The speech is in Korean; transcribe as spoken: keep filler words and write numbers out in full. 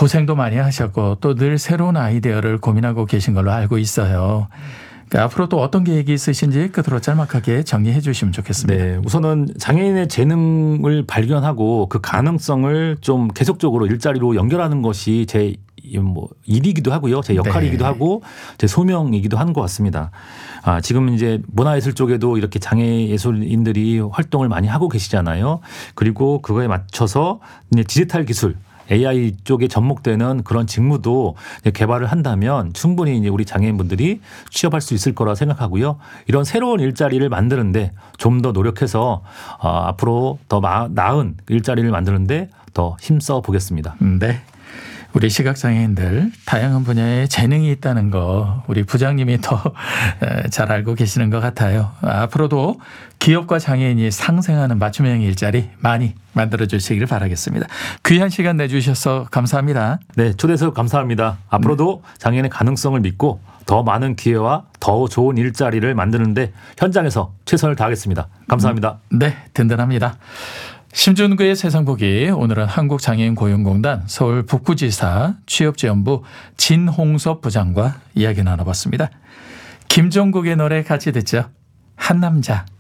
고생도 많이 하셨고 또 늘 새로운 아이디어를 고민하고 계신 걸로 알고 있어요. 그러니까 앞으로 또 어떤 계획이 있으신지 끝으로 짤막하게 정리해 주시면 좋겠습니다. 네, 우선은 장애인의 재능을 발견하고 그 가능성을 좀 계속적으로 일자리로 연결하는 것이 제 뭐 일이기도 하고요. 제 역할이기도 네. 하고 제 소명이기도 한 것 같습니다. 아, 지금 이제 문화예술 쪽에도 이렇게 장애예술인들이 활동을 많이 하고 계시잖아요. 그리고 그거에 맞춰서 이제 디지털 기술 에이아이 쪽에 접목되는 그런 직무도 개발을 한다면 충분히 이제 우리 장애인분들이 취업할 수 있을 거라 생각하고요. 이런 새로운 일자리를 만드는데 좀 더 노력해서 어, 앞으로 더 나은 일자리를 만드는데 더 힘써 보겠습니다. 네. 우리 시각장애인들 다양한 분야에 재능이 있다는 거 우리 부장님이 더 잘 알고 계시는 것 같아요. 앞으로도 기업과 장애인이 상생하는 맞춤형 일자리 많이 만들어 주시길 바라겠습니다. 귀한 시간 내주셔서 감사합니다. 네, 초대해서 감사합니다. 앞으로도 장애인의 가능성을 믿고 더 많은 기회와 더 좋은 일자리를 만드는데 현장에서 최선을 다하겠습니다. 감사합니다. 네, 든든합니다. 심준구의 세상보기 오늘은 한국장애인고용공단 서울 북부지사 취업지원부 진홍섭 부장과 이야기 나눠봤습니다. 김종국의 노래 같이 듣죠. 한 남자.